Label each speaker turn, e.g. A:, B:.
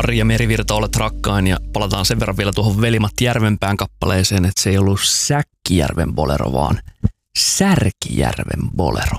A: Ari ja Merivirta, olet rakkain, ja palataan sen verran vielä tuohon Veli-Matti Järvenpään kappaleeseen, että se ei ollut Säkkijärven bolero, vaan Särkijärven bolero.